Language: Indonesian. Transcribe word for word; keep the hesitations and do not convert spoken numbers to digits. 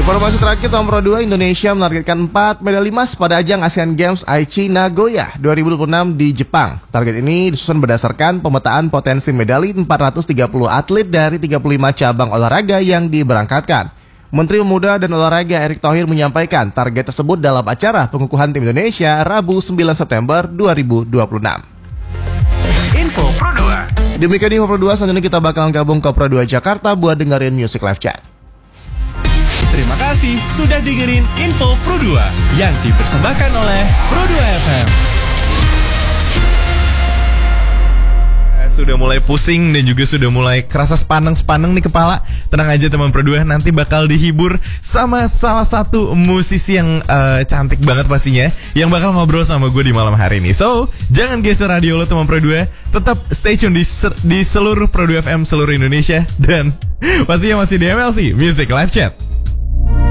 Informasi terakhir tahun Pro dua, Indonesia menargetkan empat medali emas pada ajang Asian Games Aichi Nagoya dua ribu dua puluh enam di Jepang. Target ini disusun berdasarkan pemetaan potensi medali empat ratus tiga puluh atlet dari tiga puluh lima cabang olahraga yang diberangkatkan. Menteri Pemuda dan Olahraga Erick Thohir menyampaikan target tersebut dalam acara pengukuhan tim Indonesia Rabu sembilan September dua ribu dua puluh enam. Info Pro dua. Demikian Info Pro dua, selanjutnya kita bakalan gabung ke Pro dua Jakarta buat dengerin Music Live Chat. Terima kasih sudah dengerin Info Pro dua yang dipersembahkan oleh Pro dua F M. Sudah mulai pusing dan juga sudah mulai kerasa sepaneng-sepaneng nih kepala. Tenang aja teman Pro dua, nanti bakal dihibur sama salah satu musisi yang uh, cantik banget pastinya, yang bakal ngobrol sama gue di malam hari ini. So, jangan geser radio lo teman Pro dua, tetap stay tune di, di seluruh Pro dua F M seluruh Indonesia. Dan pastinya masih di M L C Music Live Chat.